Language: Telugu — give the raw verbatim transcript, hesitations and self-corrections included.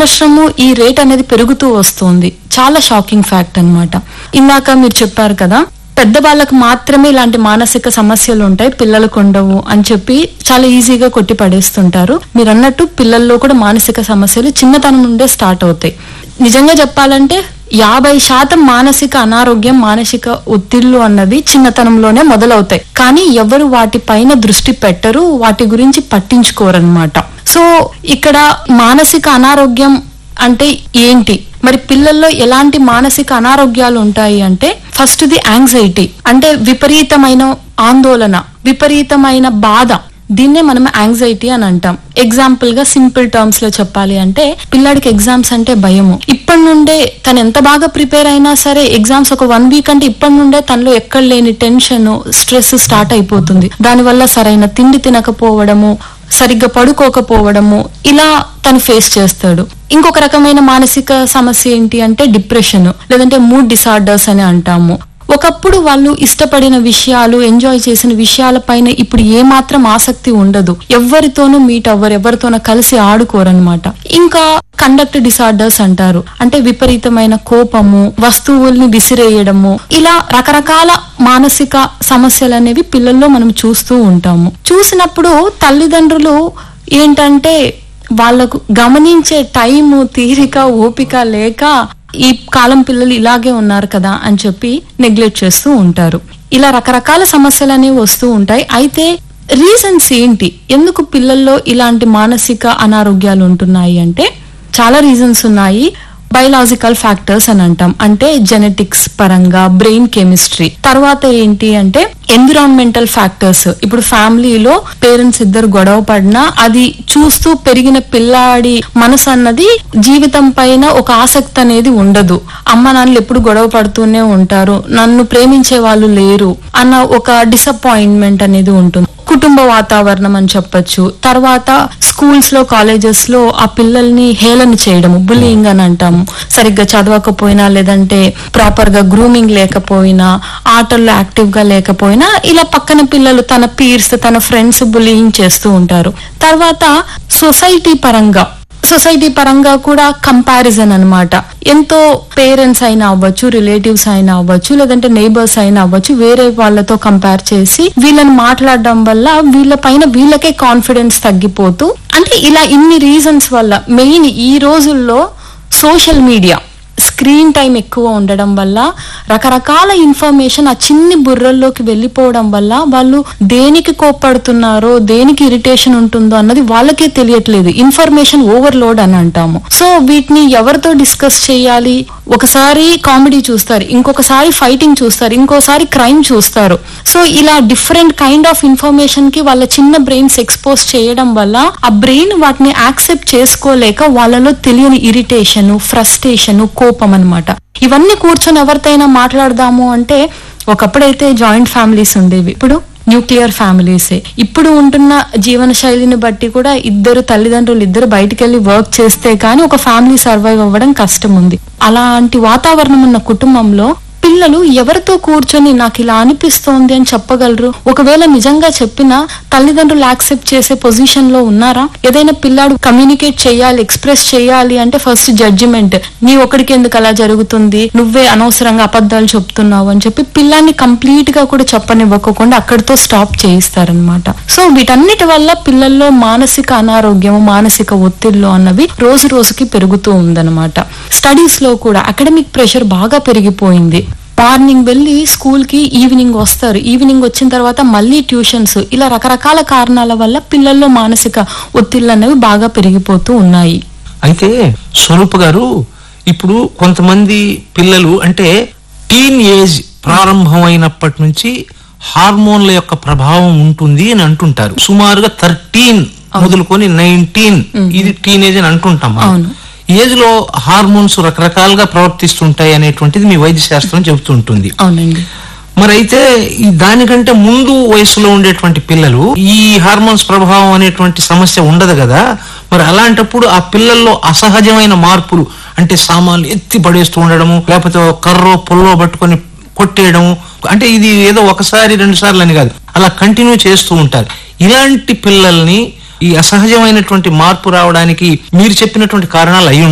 సంవత్సరము ఈ రేట్ అనేది పెరుగుతూ వస్తుంది. చాలా షాకింగ్ ఫ్యాక్ట్ అన్నమాట. ఇందాక మీరు చెప్పారు కదా, పెద్ద వాళ్ళకు మాత్రమే ఇలాంటి మానసిక సమస్యలు ఉంటాయి, పిల్లలకు ఉండవు అని చెప్పి చాలా ఈజీగా కొట్టి పడేస్తుంటారు. మీరు అన్నట్టు పిల్లల్లో కూడా మానసిక సమస్యలు చిన్నతనం నుండే స్టార్ట్ అవుతాయి. నిజంగా చెప్పాలంటే యాభై శాతం మానసిక అనారోగ్యం, మానసిక ఒత్తిళ్లు అన్నది చిన్నతనంలోనే మొదలవుతాయి. కానీ ఎవరు వాటి పైన దృష్టి పెట్టరు, వాటి గురించి పట్టించుకోరన్నమాట. సో ఇక్కడ మానసిక అనారోగ్యం అంటే ఏంటి, మరి పిల్లల్లో ఎలాంటి మానసిక అనారోగ్యాలు ఉంటాయి అంటే, ఫస్ట్ ది యాంగ్జైటీ, అంటే విపరీతమైన ఆందోళన, విపరీతమైన బాధ. దీన్నే మనం యాంగ్జైటీ అని అంటాం. ఎగ్జాంపుల్ గా సింపుల్ టర్మ్స్ లో చెప్పాలి అంటే, పిల్లాడికి ఎగ్జామ్స్ అంటే భయము. ఇప్పటి నుండే తను ఎంత బాగా ప్రిపేర్ అయినా సరే, ఎగ్జామ్స్ ఒక వన్ వీక్ అంటే ఇప్పటి నుండే తనలో ఎక్కడ లేని టెన్షన్, స్ట్రెస్ స్టార్ట్ అయిపోతుంది. దానివల్ల సరైన తిండి తినకపోవడము, సరిగ్గా పడుకోకపోవడము, ఇలా తను ఫేస్ చేస్తాడు. ఇంకొక రకమైన మానసిక సమస్య ఏంటి అంటే డిప్రెషన్, లేదంటే మూడ్ డిసార్డర్స్ అని అంటాము. ఒకప్పుడు వాళ్ళు ఇష్టపడిన విషయాలు, ఎంజాయ్ చేసిన విషయాల పైన ఇప్పుడు ఏ మాత్రం ఆసక్తి ఉండదు. ఎవరితోనూ మీట్ అవ్వరు, ఎవరితోనూ కలిసి ఆడుకోరనమాట. ఇంకా కండక్ట్ డిసార్డర్స్ అంటారు, అంటే విపరీతమైన కోపము, వస్తువుల్ని విసిరేయడము, ఇలా రకరకాల మానసిక సమస్యలు అనేవి పిల్లల్లో మనం చూస్తూ ఉంటాము. చూసినప్పుడు తల్లిదండ్రులు ఏంటంటే వాళ్ళకు గమనించే టైము, తీరిక, ఓపిక లేక ఈ కాలం పిల్లలు ఇలాగే ఉన్నారు కదా అని చెప్పి నెగ్లెక్ట్ చేస్తూ ఉంటారు. ఇలా రకరకాల సమస్యలు అనేవి వస్తూ ఉంటాయి. అయితే రీజన్స్ ఏంటి, ఎందుకు పిల్లల్లో ఇలాంటి మానసిక అనారోగ్యాలు ఉంటున్నాయి అంటే చాలా రీజన్స్ ఉన్నాయి. బయలాజికల్ ఫ్యాక్టర్స్ అని అంటాం, అంటే జెనెటిక్స్ పరంగా, బ్రెయిన్ కెమిస్ట్రీ. తర్వాత ఏంటి అంటే ఎన్విరాన్మెంటల్ ఫ్యాక్టర్స్. ఇప్పుడు ఫ్యామిలీలో పేరెంట్స్ ఇద్దరు గొడవ పడినా అది చూస్తూ పెరిగిన పిల్లాడి మనసు అన్నది జీవితం పైన ఒక ఆసక్తి అనేది ఉండదు. అమ్మ నాన్నలు ఎప్పుడు గొడవ పడుతూనే ఉంటారు, నన్ను ప్రేమించే వాళ్ళు లేరు అన్న ఒక డిసప్పాయింట్మెంట్ అనేది ఉంటుంది. కుటుంబ వాతావరణం అని చెప్పొచ్చు. తర్వాత స్కూల్స్ లో, కాలేజెస్ లో ఆ పిల్లల్ని హేళన చేయడము, బుల్లింగ్ అని అంటాము. సరిగ్గా చదవకపోయినా, లేదంటే ప్రాపర్ గా గ్రూమింగ్ లేకపోయినా, ఆటల్లో యాక్టివ్ గా లేకపోయినా, ఇలా పక్కన పిల్లలు తన పీర్స్, తన ఫ్రెండ్స్ బుల్లింగ్ చేస్తూ ఉంటారు. తర్వాత సొసైటీ పరంగా సొసైటీ పరంగా కూడా కంపారిజన్ అన్నమాట. ఎంతో పేరెంట్స్ అయినా అవ్వచ్చు, రిలేటివ్స్ అయినా అవ్వచ్చు, లేదంటే నైబర్స్ అయినా అవ్వచ్చు, వేరే వాళ్ళతో కంపేర్ చేసి వీళ్ళని మాట్లాడడం వల్ల వీళ్ళ పైన వీళ్ళకే కాన్ఫిడెన్స్ తగ్గిపోతూ, అంటే ఇలా ఇన్ని రీజన్స్ వల్ల, మెయిన్ ఈ రోజుల్లో సోషల్ మీడియా, స్క్రీన్ టైం ఎక్కువ ఉండడం వల్ల రకరకాల ఇన్ఫర్మేషన్ ఆ చిన్ని బుర్రల్లోకి వెళ్ళిపోవడం వల్ల వాళ్ళు దేనికి కోప్పడుతున్నారో, దేనికి ఇరిటేషన్ ఉంటుందో అన్నది వాళ్ళకే తెలియట్లేదు. ఇన్ఫర్మేషన్ ఓవర్లోడ్ అని అంటాము. సో వీటిని ఎవరితో డిస్కస్ చేయాలి, ఒకసారి కామెడీ చూస్తారు, ఇంకొకసారి ఫైటింగ్ చూస్తారు, ఇంకోసారి క్రైమ్ చూస్తారు. సో ఇలా డిఫరెంట్ కైండ్ ఆఫ్ ఇన్ఫర్మేషన్ కి వాళ్ళ చిన్న బ్రెయిన్స్ ఎక్స్పోజ్ చేయడం వల్ల ఆ బ్రెయిన్ వాటిని యాక్సెప్ట్ చేసుకోలేక వాళ్ళలో తెలియని ఇరిటేషన్, ఫ్రస్ట్రేషన్, కోపం అన్నమాట. ఇవన్నీ కూర్చొని ఎవరితోనైనా మాట్లాడదాము అంటే, ఒకప్పుడైతే జాయింట్ ఫ్యామిలీస్ ఉండేవి, ఇప్పుడు న్యూక్లియర్ ఫ్యామిలీసే. ఇప్పుడు ఉంటున్న జీవన శైలిని బట్టి కూడా ఇద్దరు తల్లిదండ్రులు ఇద్దరు బయటికి వెళ్ళి వర్క్ చేస్తే కానీ ఒక ఫ్యామిలీ సర్వైవ్ అవ్వడం కష్టం ఉంది. అలాంటి వాతావరణం ఉన్న కుటుంబంలో పిల్లలు ఎవరితో కూర్చొని నాకు ఇలా అనిపిస్తోంది అని చెప్పగలరు? ఒకవేళ నిజంగా చెప్పినా తల్లిదండ్రులు యాక్సెప్ట్ చేసే పొజిషన్ లో ఉన్నారా? ఏదైనా పిల్లాడు కమ్యూనికేట్ చేయాలి, ఎక్స్ప్రెస్ చేయాలి అంటే ఫస్ట్ జడ్జిమెంట్, నీ ఒకడికి ఎందుకు అలా జరుగుతుంది, నువ్వే అనవసరంగా అబద్ధాలు చెప్తున్నావు అని చెప్పి పిల్లాన్ని కంప్లీట్ గా కూడా చెప్పనివ్వకుండా అక్కడితో స్టాప్ చేయిస్తారనమాట. సో వీటన్నిటి వల్ల పిల్లల్లో మానసిక అనారోగ్యం, మానసిక ఒత్తిళ్లు అన్నవి రోజు రోజుకి పెరుగుతూ ఉందన్నమాట. స్టడీస్ లో కూడా అకాడమిక్ ప్రెషర్ బాగా పెరిగిపోయింది. మార్నింగ్ వెళ్ళి స్కూల్ కి ఈవినింగ్ వస్తారు, ఈవినింగ్ వచ్చిన తర్వాత మళ్ళీ ట్యూషన్స్, ఇలా రకరకాల కారణాల వల్ల పిల్లల్లో మానసిక ఒత్తిళ్లు అనేవి బాగా పెరిగిపోతూ ఉన్నాయి. అయితే స్వరూప గారు, ఇప్పుడు కొంతమంది పిల్లలు అంటే టీన్ ఏజ్ ప్రారంభమైనప్పటి నుంచి హార్మోన్ల యొక్క ప్రభావం ఉంటుంది అని అంటుంటారు. సుమారుగా థర్టీన్ మొదలుకొని నైన్టీన్ ఇది టీనేజ్ అని అంటుంటాం. ఏజ్ లో హార్మోన్స్ రకరకాలుగా ప్రవర్తిస్తుంటాయి అనేటువంటిది మీ వైద్య శాస్త్రం చెబుతుంటుంది. అవునండి. మరి అయితే దానికంటే ముందు వయసులో ఉండేటువంటి పిల్లలు ఈ హార్మోన్స్ ప్రభావం అనేటువంటి సమస్య ఉండదు కదా. మరి అలాంటప్పుడు ఆ పిల్లల్లో అసహజమైన మార్పులు, అంటే సామాన్లు ఎత్తి పడేస్తూ ఉండడము, లేకపోతే కర్రో పొల్లో పట్టుకొని కొట్టేయడము, అంటే ఇది ఏదో ఒకసారి రెండు సార్లు అని కాదు, అలా కంటిన్యూ చేస్తూ ఉంటారు. ఇలాంటి పిల్లల్ని ఈ అసహజమైనటువంటి మార్పు రావడానికి మీరు చెప్పినటువంటి కారణాలు అయి